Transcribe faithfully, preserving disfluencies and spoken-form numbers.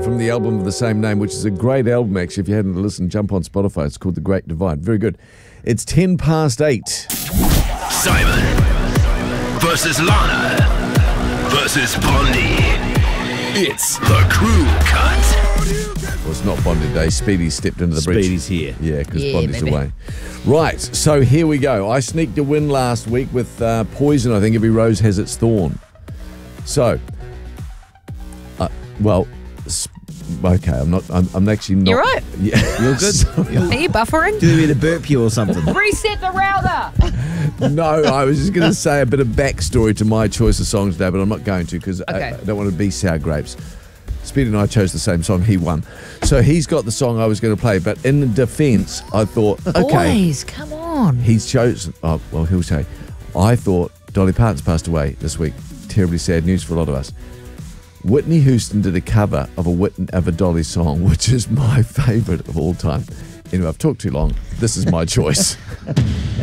from the album of the same name, which is a great album, actually. If you hadn't listened, jump on Spotify. It's called The Great Divide. Very good. It's ten past eight. Simon versus Lana versus Bondi. It's the Crew Cut. Well, it's not Bondi Day. Speedy stepped into the bridge. Speedy's here. Yeah, because Yeah, Bondi's maybe. away. Right, so here we go. I sneaked a win last week with uh, Poison. I think every rose has its thorn. So, uh, well, sp- okay, I'm not, I'm, I'm actually not. You're right. Yeah. You're good. Are you buffering? Do we need to burp you or something? Reset the router. No, I was just going to say a bit of backstory to my choice of songs today, but I'm not going to because Okay. I, I don't want to be sour grapes. Speedy and I chose the same song. He won. So he's got the song I was going to play, but in defense, I thought, okay. Boys, come on. He's chosen, oh, well, he'll say, I thought Dolly Parton's passed away this week. Terribly sad news for a lot of us. Whitney Houston did a cover of a Whitney, of a Dolly song, which is my favourite of all time. Anyway, I've talked too long. This is my choice.